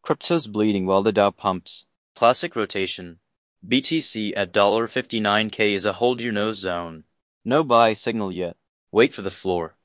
Crypto's bleeding while the Dow pumps. Classic rotation. BTC at $59K is a hold your nose zone. No buy signal yet. Wait for the floor.